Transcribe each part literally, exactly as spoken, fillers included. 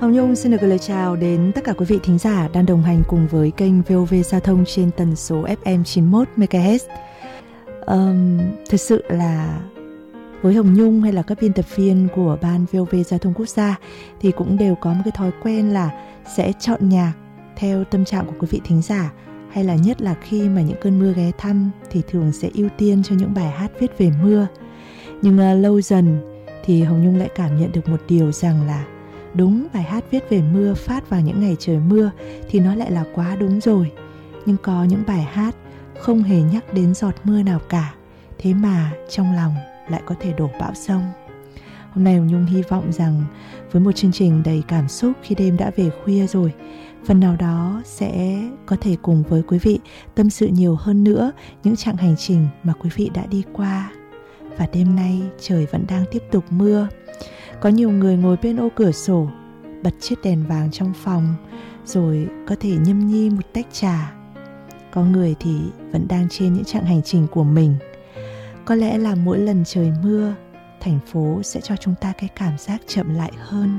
Hồng Nhung xin được gửi lời chào đến tất cả quý vị thính giả đang đồng hành cùng với kênh vê o vê Giao thông trên tần số ép em chín mươi mốt mê ga héc. Um, thực sự là với Hồng Nhung hay là các biên tập viên của ban vê o vê Giao thông Quốc gia thì cũng đều có một cái thói quen là sẽ chọn nhạc theo tâm trạng của quý vị thính giả, hay là nhất là khi mà những cơn mưa ghé thăm thì thường sẽ ưu tiên cho những bài hát viết về mưa. Nhưng uh, lâu dần thì Hồng Nhung lại cảm nhận được một điều rằng là đúng, bài hát viết về mưa phát vào những ngày trời mưa thì nó lại là quá đúng rồi. Nhưng có những bài hát không hề nhắc đến giọt mưa nào cả, thế mà trong lòng lại có thể đổ bão giông. Hôm nay Hồng Nhung hy vọng rằng với một chương trình đầy cảm xúc khi đêm đã về khuya rồi, phần nào đó sẽ có thể cùng với quý vị tâm sự nhiều hơn nữa những chặng hành trình mà quý vị đã đi qua. Và đêm nay trời vẫn đang tiếp tục mưa. Có nhiều người ngồi bên ô cửa sổ, bật chiếc đèn vàng trong phòng, rồi có thể nhâm nhi một tách trà. Có người thì vẫn đang trên những chặng hành trình của mình. Có lẽ là mỗi lần trời mưa, thành phố sẽ cho chúng ta cái cảm giác chậm lại hơn.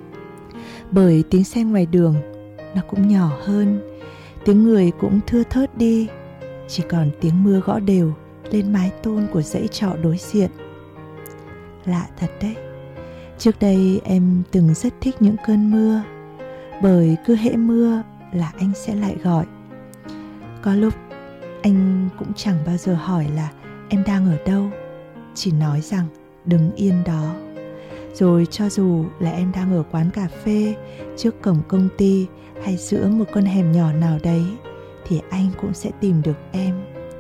Bởi tiếng xe ngoài đường nó cũng nhỏ hơn, tiếng người cũng thưa thớt đi, chỉ còn tiếng mưa gõ đều lên mái tôn của dãy trọ đối diện. Lạ thật đấy. Trước đây em từng rất thích những cơn mưa, bởi cứ hễ mưa là anh sẽ lại gọi. Có lúc anh cũng chẳng bao giờ hỏi là em đang ở đâu, chỉ nói rằng đứng yên đó. Rồi cho dù là em đang ở quán cà phê, trước cổng công ty hay giữa một con hẻm nhỏ nào đấy, thì anh cũng sẽ tìm được em.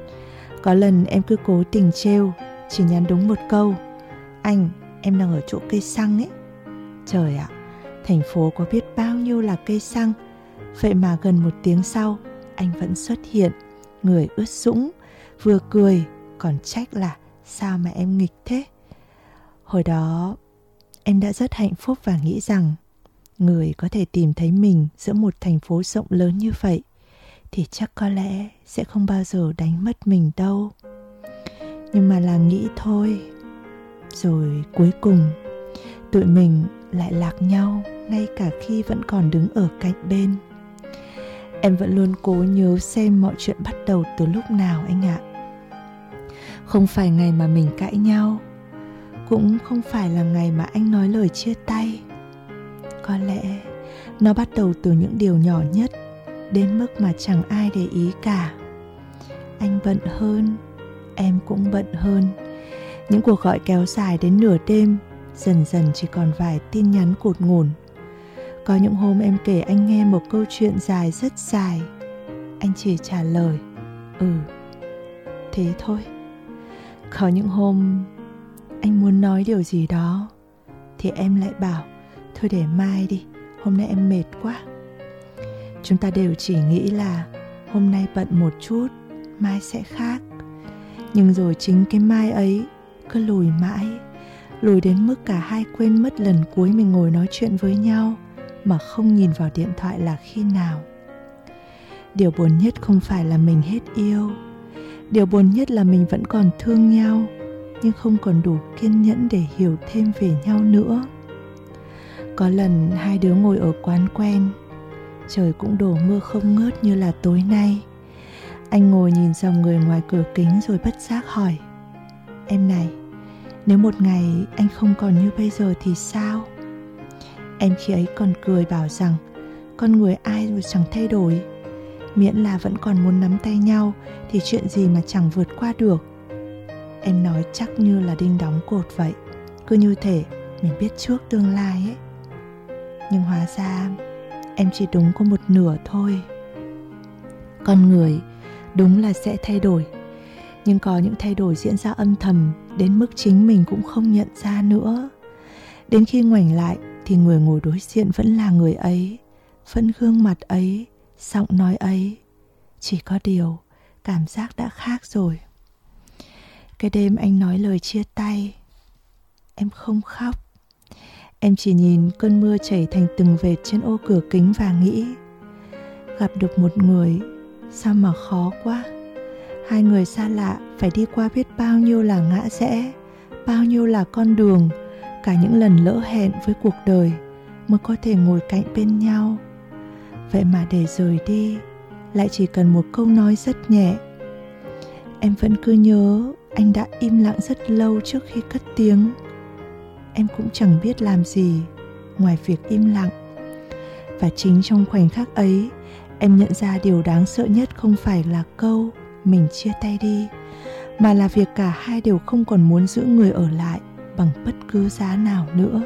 Có lần em cứ cố tình trêu, chỉ nhắn đúng một câu: anh, em đang ở chỗ cây xăng ấy. Trời ạ, thành phố có biết bao nhiêu là cây xăng, vậy mà gần một tiếng sau anh vẫn xuất hiện, người ướt sũng, vừa cười còn trách là sao mà em nghịch thế. Hồi đó em đã rất hạnh phúc và nghĩ rằng người có thể tìm thấy mình giữa một thành phố rộng lớn như vậy thì chắc có lẽ sẽ không bao giờ đánh mất mình đâu. Nhưng mà là nghĩ thôi. Rồi cuối cùng tụi mình lại lạc nhau ngay cả khi vẫn còn đứng ở cạnh bên. Em vẫn luôn cố nhớ xem mọi chuyện bắt đầu từ lúc nào anh ạ. Không phải ngày mà mình cãi nhau, cũng không phải là ngày mà anh nói lời chia tay. Có lẽ nó bắt đầu từ những điều nhỏ nhất, đến mức mà chẳng ai để ý cả. Anh bận hơn, em cũng bận hơn. Những cuộc gọi kéo dài đến nửa đêm, dần dần chỉ còn vài tin nhắn cụt ngủn. Có những hôm em kể anh nghe một câu chuyện dài rất dài, anh chỉ trả lời ừ, thế thôi. Có những hôm anh muốn nói điều gì đó thì em lại bảo thôi để mai đi, hôm nay em mệt quá. Chúng ta đều chỉ nghĩ là hôm nay bận một chút, mai sẽ khác. Nhưng rồi chính cái mai ấy cứ lùi mãi, lùi đến mức cả hai quên mất lần cuối mình ngồi nói chuyện với nhau mà không nhìn vào điện thoại là khi nào. Điều buồn nhất không phải là mình hết yêu, điều buồn nhất là mình vẫn còn thương nhau, nhưng không còn đủ kiên nhẫn để hiểu thêm về nhau nữa. Có lần hai đứa ngồi ở quán quen, trời cũng đổ mưa không ngớt như là tối nay. Anh ngồi nhìn dòng người ngoài cửa kính rồi bất giác hỏi: em này, nếu một ngày anh không còn như bây giờ thì sao? Em khi ấy còn cười bảo rằng con người ai rồi chẳng thay đổi, miễn là vẫn còn muốn nắm tay nhau thì chuyện gì mà chẳng vượt qua được. Em nói chắc như là đinh đóng cột vậy, cứ như thể mình biết trước tương lai ấy. Nhưng hóa ra em chỉ đúng có một nửa thôi. Con người đúng là sẽ thay đổi, nhưng có những thay đổi diễn ra âm thầm đến mức chính mình cũng không nhận ra nữa. Đến khi ngoảnh lại thì người ngồi đối diện vẫn là người ấy, vẫn gương mặt ấy, giọng nói ấy. Chỉ có điều cảm giác đã khác rồi. Cái đêm anh nói lời chia tay, em không khóc. Em chỉ nhìn cơn mưa chảy thành từng vệt trên ô cửa kính và nghĩ, gặp được một người sao mà khó quá. Hai người xa lạ phải đi qua biết bao nhiêu là ngã rẽ, bao nhiêu là con đường, cả những lần lỡ hẹn với cuộc đời, mới có thể ngồi cạnh bên nhau. Vậy mà để rời đi lại chỉ cần một câu nói rất nhẹ. Em vẫn cứ nhớ anh đã im lặng rất lâu trước khi cất tiếng. Em cũng chẳng biết làm gì ngoài việc im lặng. Và chính trong khoảnh khắc ấy, em nhận ra điều đáng sợ nhất không phải là câu mình chia tay đi, mà là việc cả hai đều không còn muốn giữ người ở lại bằng bất cứ giá nào nữa.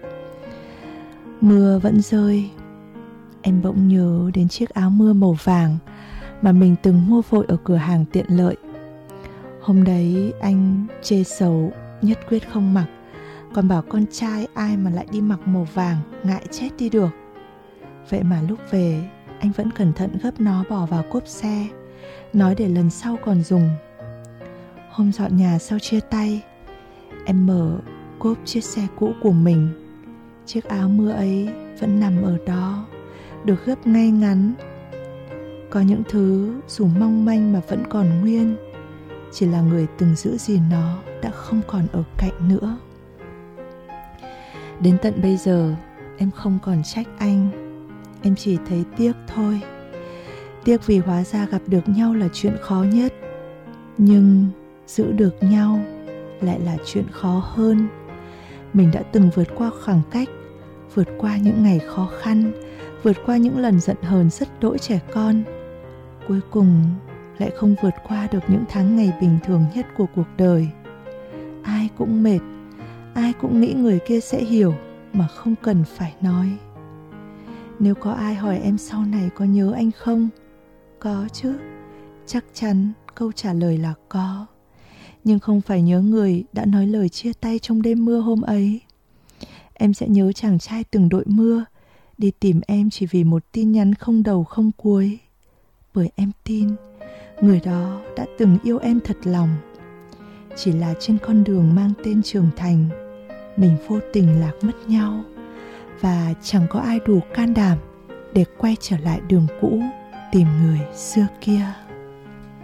Mưa vẫn rơi. Em bỗng nhớ đến chiếc áo mưa màu vàng mà mình từng mua vội ở cửa hàng tiện lợi. Hôm đấy anh chê xấu, nhất quyết không mặc, còn bảo con trai ai mà lại đi mặc màu vàng, ngại chết đi được. Vậy mà lúc về, anh vẫn cẩn thận gấp nó bỏ vào cốp xe, nói để lần sau còn dùng. Hôm dọn nhà sau chia tay, em mở cốp chiếc xe cũ của mình. Chiếc áo mưa ấy vẫn nằm ở đó, được gấp ngay ngắn. Có những thứ dù mong manh mà vẫn còn nguyên, chỉ là người từng giữ gìn nó đã không còn ở cạnh nữa. Đến tận bây giờ, em không còn trách anh. Em chỉ thấy tiếc thôi. Tiếc vì hóa ra gặp được nhau là chuyện khó nhất, nhưng giữ được nhau lại là chuyện khó hơn. Mình đã từng vượt qua khoảng cách, vượt qua những ngày khó khăn, vượt qua những lần giận hờn rất đỗi trẻ con. Cuối cùng lại không vượt qua được những tháng ngày bình thường nhất của cuộc đời. Ai cũng mệt, ai cũng nghĩ người kia sẽ hiểu mà không cần phải nói. Nếu có ai hỏi em sau này có nhớ anh không? Có chứ, chắc chắn câu trả lời là có. Nhưng không phải nhớ người đã nói lời chia tay trong đêm mưa hôm ấy. Em sẽ nhớ chàng trai từng đội mưa đi tìm em chỉ vì một tin nhắn không đầu không cuối. Bởi em tin người đó đã từng yêu em thật lòng. Chỉ là trên con đường mang tên trưởng thành, mình vô tình lạc mất nhau, và chẳng có ai đủ can đảm để quay trở lại đường cũ tìm người xưa kia.